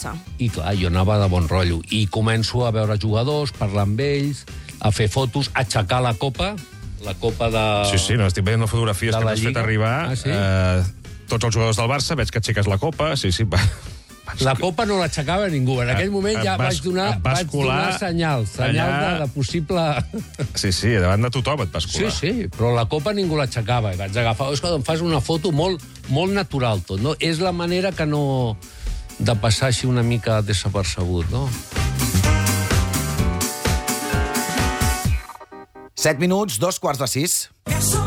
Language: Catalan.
Barça. I clar, jo anava de bon rotllo. I començo a veure jugadors, parlar amb ells, a fer fotos, aixecar la copa de... Sí, no, estic veient les fotografies que t'has fet arribar. Ah, sí? Tots els jugadors del Barça, veig que aixeques la copa, sí. La copa no l'aixecava ningú. En aquell moment ja vaig donar senyal de possible... Sí, davant de tothom et vas colar. Sí, però la copa ningú l'aixecava. I vaig agafar... Escolta, em fas una foto molt natural tot, no? És la manera que no... de passar així una mica desapercebut, no? 7 minuts, 5:02.